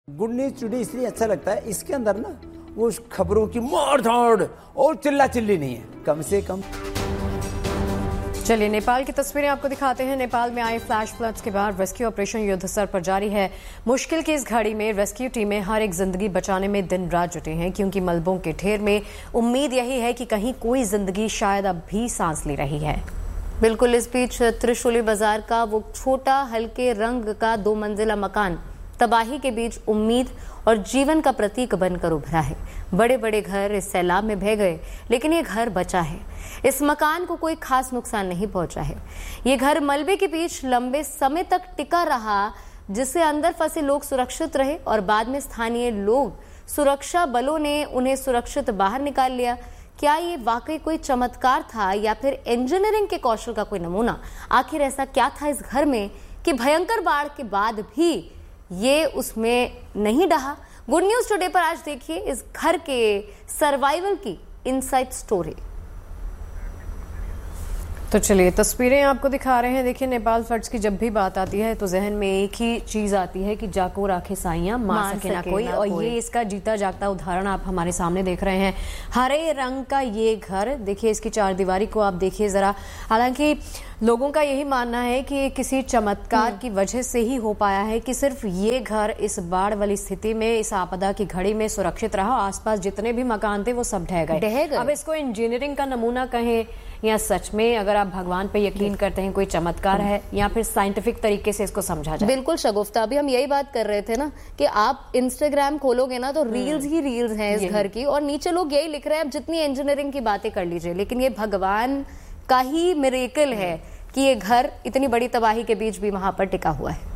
Good news today इसलिए अच्छा लगता है, इसके अंदर ना वो खबरों की मार धाड़ और चिल्ला चिल्ली नहीं है, कम से कम। चलिए नेपाल की तस्वीरें आपको दिखाते हैं। नेपाल में आए फ्लैश फ्लड्स के बाद रेस्क्यू ऑपरेशन युद्ध स्तर पर जारी है। मुश्किल की इस घड़ी में रेस्क्यू टीमें हर एक जिंदगी बचाने में दिन रात जुटे हैं, क्योंकि मलबों के ढेर में उम्मीद यही है कि कहीं कोई जिंदगी शायद अब भी सांस ले रही है। बिल्कुल इस बीच त्रिशूली बाजार का वो छोटा हल्के रंग का 2 मंजिला मकान तबाही के बीच उम्मीद और जीवन का प्रतीक बनकर उभरा है। बड़े बड़े घर इस सैलाब में बह गए, लेकिन ये घर बचा है। इस मकान को कोई खास नुकसान नहीं पहुंचा है। ये घर मलबे के बीच लंबे समय तक टिका रहा, जिससे अंदर फंसे लोग सुरक्षित रहे और बाद में स्थानीय लोग सुरक्षा बलों ने उन्हें सुरक्षित बाहर निकाल लिया। क्या ये वाकई कोई चमत्कार था या फिर इंजीनियरिंग के कौशल का कोई नमूना? आखिर ऐसा क्या था इस घर में कि भयंकर बाढ़ के बाद भी ये उसमें नहीं डहा? गुड न्यूज टुडे पर आज देखिए इस घर के सर्वाइवल की इनसाइड स्टोरी। तो चलिए तस्वीरें आपको दिखा रहे हैं। देखिए नेपाल फ्लड्स की जब भी बात आती है तो जहन में एक ही चीज आती है कि जाको राखे साइयां मार सके ना कोई। और ये इसका जीता जागता उदाहरण आप हमारे सामने देख रहे हैं। हरे रंग का ये घर देखिए, इसकी चारदीवारी को आप देखिए जरा। हालांकि लोगों का यही मानना है कि किसी चमत्कार की वजह से ही हो पाया है कि सिर्फ ये घर इस बाढ़ वाली स्थिति में, इस आपदा की घड़ी में सुरक्षित रहा। आसपास जितने भी मकान थे वो सब ढह गए। अब इसको इंजीनियरिंग का नमूना कहें या सच में अगर आप भगवान पे यकीन करते हैं कोई चमत्कार है, या फिर साइंटिफिक तरीके से इसको समझा जाए। बिल्कुल शगुफ्ता, अभी हम यही बात कर रहे थे ना कि आप इंस्टाग्राम खोलोगे ना तो रील्स ही रील्स हैं इस घर की, और नीचे लोग यही लिख रहे हैं, अब जितनी इंजीनियरिंग की बातें कर लीजिए, लेकिन ये भगवान का ही मिरेकल है कि ये घर इतनी बड़ी तबाही के बीच भी वहां पर टिका हुआ है।